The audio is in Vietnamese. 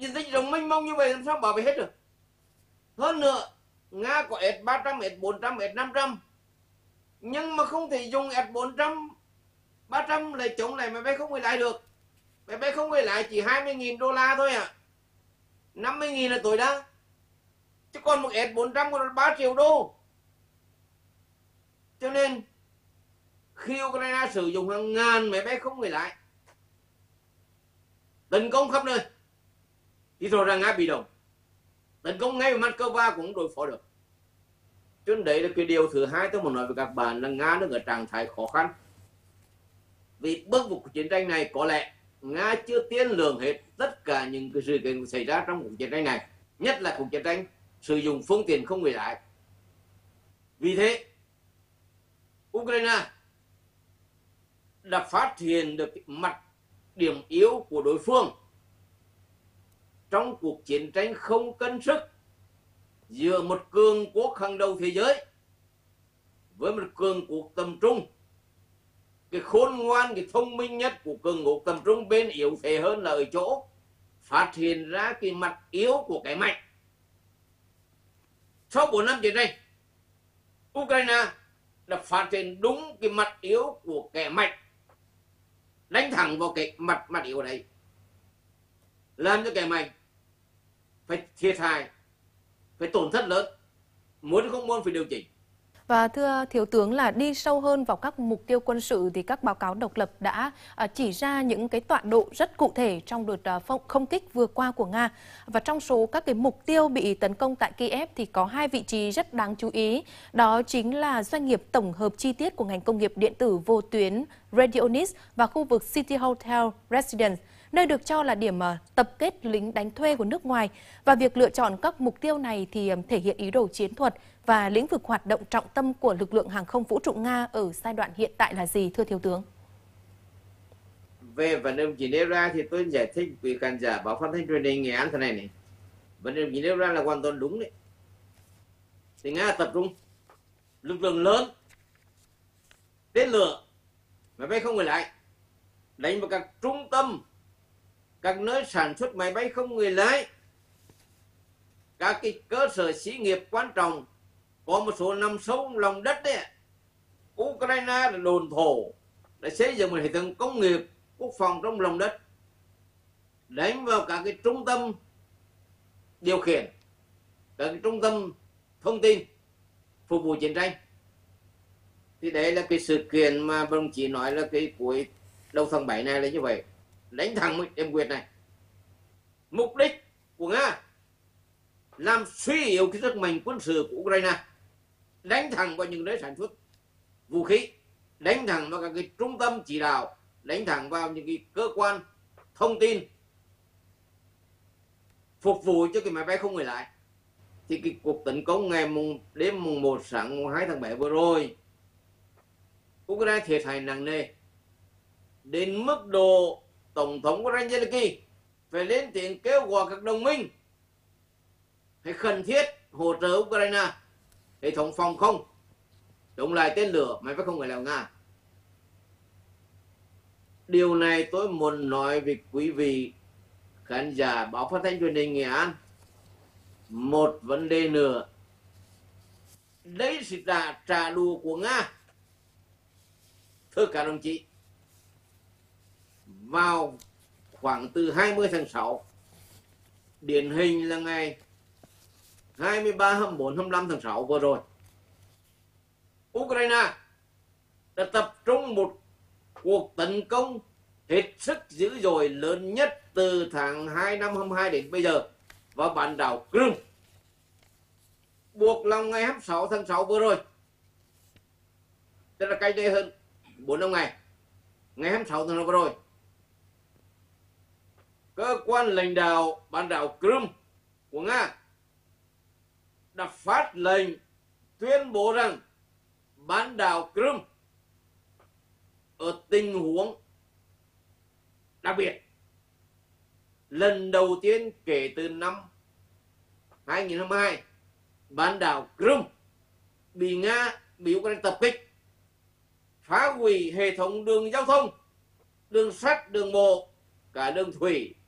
diện tích rộng mênh mông như vậy làm sao bảo vệ hết được. Hơn nữa Nga có S-300, S-400, S-500, nhưng mà không thể dùng S-400, 300 lại chống lại máy bay không người lái được. Máy bay không người lái chỉ $20.000 thôi à, 50.000 là tối đa, chứ còn một S-400 còn 3 triệu đô. Cho nên khi Ukraine sử dụng hàng ngàn máy bay không người lái tấn công khắp nơi thì rõ ràng Nga bị động. Tấn công ngay vào Moscow cũng đối phó được. Cho nên đấy là cái điều thứ hai tôi muốn nói với các bạn, là Nga đang ở trạng thái khó khăn. Vì bước vào cuộc chiến tranh này có lẽ Nga chưa tiên lượng hết tất cả những cái sự kiện xảy ra trong cuộc chiến tranh này, nhất là cuộc chiến tranh sử dụng phương tiện không người lái. Vì thế Ukraine đã phát hiện được mặt điểm yếu của đối phương trong cuộc chiến tranh không cân sức giữa một cường quốc hàng đầu thế giới với một cường quốc tầm trung. Cái khôn ngoan, cái thông minh nhất của cường quốc tầm trung bên yếu thế hơn là ở chỗ phát hiện ra cái mặt yếu của cái mạnh. Sau 4 năm chiến tranh, Ukraine đã phát hiện đúng cái mặt yếu của kẻ mạnh, đánh thẳng vào cái mặt yếu đấy, làm cho kẻ mạnh phải thiệt hại, phải tổn thất lớn, muốn không muốn phải điều chỉnh. Và thưa Thiếu tướng, là đi sâu hơn vào các mục tiêu quân sự thì các báo cáo độc lập đã chỉ ra những cái tọa độ rất cụ thể trong đợt không kích vừa qua của Nga. Và trong số các cái mục tiêu bị tấn công tại Kiev thì có 2 vị trí rất đáng chú ý. Đó chính là doanh nghiệp tổng hợp chi tiết của ngành công nghiệp điện tử vô tuyến Radionis và khu vực City Hotel Residence, nơi được cho là điểm tập kết lính đánh thuê của nước ngoài. Và việc lựa chọn các mục tiêu này thì thể hiện ý đồ chiến thuật và lĩnh vực hoạt động trọng tâm của lực lượng hàng không vũ trụ Nga ở giai đoạn hiện tại là gì, thưa Thiếu tướng? Về vấn đề chỉ nêu ra thì tôi giải thích quý khán giả báo phát thanh truyền hình Nghệ An thế này này. Vấn đề chỉ nêu ra là hoàn toàn đúng đấy. Thì Nga tập trung lực lượng lớn, tên lửa, máy bay không người lái, đánh vào các trung tâm, các nơi sản xuất máy bay không người lái, các cái cơ sở xí nghiệp quan trọng, có một số nằm sâu lòng đất đấy. Ukraine là đồn thổ, đã xây dựng một hệ thống công nghiệp quốc phòng trong lòng đất, đánh vào các cái trung tâm điều khiển, các cái trung tâm thông tin phục vụ chiến tranh. Thì đấy là cái sự kiện mà đồng chí nói là cái cuối đầu tháng 7 này là như vậy, đánh thẳng đêm Nguyệt này. Mục đích của Nga làm suy yếu cái sức mạnh quân sự của Ukraine, đánh thẳng vào những nơi sản xuất vũ khí, đánh thẳng vào các cái trung tâm chỉ đạo, đánh thẳng vào những cái cơ quan thông tin phục vụ cho cái máy bay không người lái. Thì cái cuộc tấn công đêm mùng 1 sáng mùng 2 tháng 7 vừa rồi, Ukraine thiệt hại nặng nề đến mức độ Tổng thống Zelensky phải lên tiếng kêu gọi các đồng minh phải khẩn thiết hỗ trợ Ukraine hệ thống phòng không chống lại tên lửa máy bay không người lái Nga. Điều này tôi muốn nói với quý vị khán giả báo phát thanh truyền hình Nghệ An một vấn đề nữa. Đấy là trả đũa của Nga, thưa các đồng chí. Vào khoảng từ 20 tháng 6, điển hình là ngày 23, 24, 25 tháng 6 vừa rồi, Ukraine đã tập trung một cuộc tấn công hết sức dữ dội, lớn nhất từ tháng 2 năm 22 đến bây giờ vào bán đảo Crimea. Buộc lòng ngày 26 tháng 6 vừa rồi, tức là cách đây hơn 4 ngày, ngày 26 tháng 6 vừa rồi, cơ quan lãnh đạo bán đảo Crimea của Nga đã phát lệnh tuyên bố rằng bán đảo Crimea ở tình huống đặc biệt, lần đầu tiên kể từ năm 2022, bán đảo Crimea bị Ukraine tập kích, phá hủy hệ thống đường giao thông, đường sắt, đường bộ, cả đường thủy